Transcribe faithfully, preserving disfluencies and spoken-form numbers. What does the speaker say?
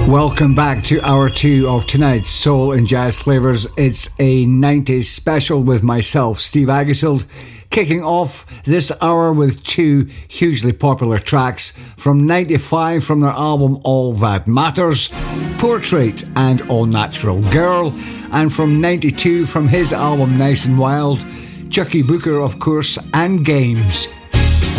Welcome back to hour two of tonight's Soul and Jazz Flavours. It's a nineties special with myself, Steve Aggisild, kicking off this hour with two hugely popular tracks from ninety-five from their album All That Matters, Portrait and All Natural Girl, and from ninety-two from his album Nice and Wild, Chucky Booker, of course, and Games.